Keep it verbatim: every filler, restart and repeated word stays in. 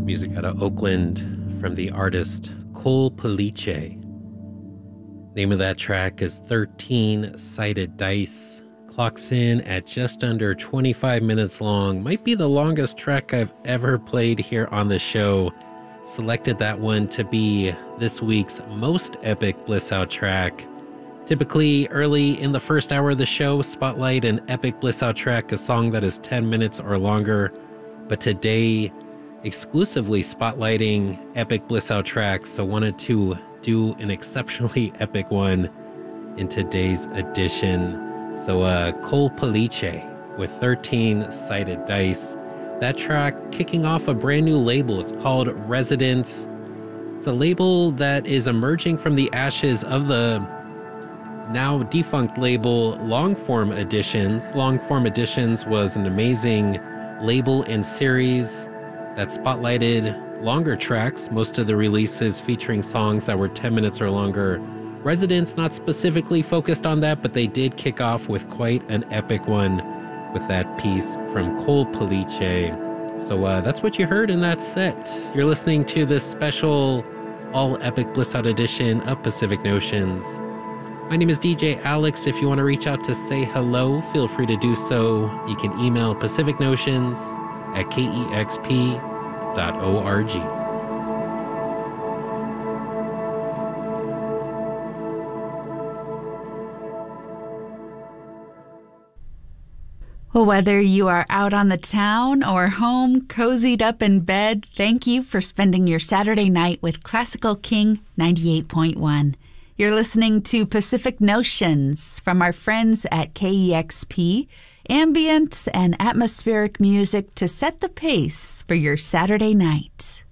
Music out of Oakland from the artist Cole Police. Name of that track is thirteen Sided Dice. Clocks in at just under twenty-five minutes long. Might be the longest track I've ever played here on the show. Selected that one to be this week's most epic Bliss Out track. Typically, early in the first hour of the show, spotlight an epic Bliss Out track, a song that is ten minutes or longer. But today, exclusively spotlighting epic Bliss Out tracks, so wanted to do an exceptionally epic one in today's edition. So uh, Cole Police with thirteen Sided Dice. That track kicking off a brand new label. It's called Residence. It's a label that is emerging from the ashes of the now defunct label Longform Editions. Longform Editions was an amazing label and series that spotlighted longer tracks, most of the releases featuring songs that were ten minutes or longer. Residence not specifically focused on that, but they did kick off with quite an epic one with that piece from Cole Police. So uh, that's what you heard in that set. You're listening to this special all epic Bliss Out edition of Pacific Notions. My name is D J Alex. If you want to reach out to say hello, feel free to do so. You can email Pacific Notions at K E X P dot org. Well, whether you are out on the town or home, cozied up in bed, thank you for spending your Saturday night with Classical King ninety-eight point one. You're listening to Pacific Notions from our friends at K E X P, ambient and atmospheric music to set the pace for your Saturday night.